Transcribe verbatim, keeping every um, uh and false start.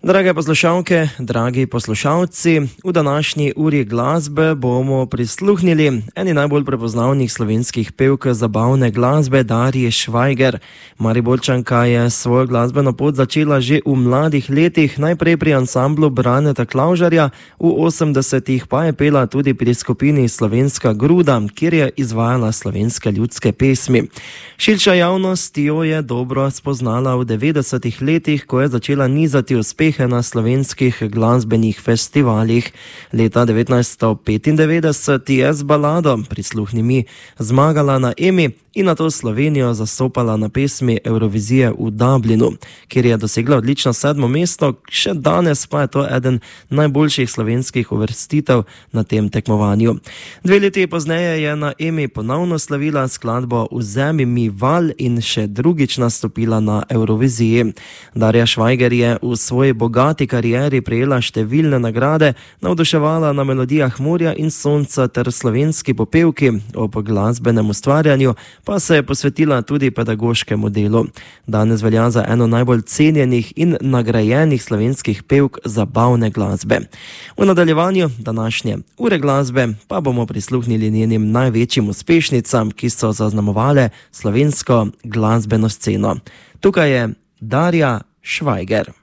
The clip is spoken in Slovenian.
Drage poslušalke, dragi poslušalci, v današnji uri glasbe bomo prisluhnili eni najbolj prepoznavnih slovenskih pevk zabavne glasbe, Darji Švajger. Mariborčanka je svojo glasbeno pot začela že v mladih letih, najprej pri ansamblu Braneta Klavžarja, v osemdesetih pa je pela tudi pri skupini Slovenska gruda, kjer je izvajala slovenske ljudske pesmi. Širša javnost jo je dobro spoznala v devetdesetih letih, ko je začela nizati uspeh na slovenskih glasbenih festivalih. Leta devetnajststo petindevetdeset je z balado Prisluhni mi zmagala na Emi in nato Slovenijo zastopala na pesmi Evrovizije v Dublinu, kjer je dosegla odlično sedmo mesto, še danes pa je to eden najboljših slovenskih uvrstitev na tem tekmovanju. Dve leti pozneje je na Emi ponovno slavila skladbo Vzemi mi val in še drugič nastopila na Evroviziji. Darja Švajger je v svoji bogati karieri prejela številne nagrade, navduševala na melodijah morja in sonca ter slovenski popevki, ob glasbenem ustvarjanju pa se je posvetila tudi pedagoškemu delu. Danes velja za eno najbolj cenjenih in nagrajenih slovenskih pevk zabavne glasbe. V nadaljevanju današnje ure glasbe pa bomo prisluhnili njenim največjim uspešnicam, ki so zaznamovale slovensko glasbeno sceno. Tukaj je Darja Švajger.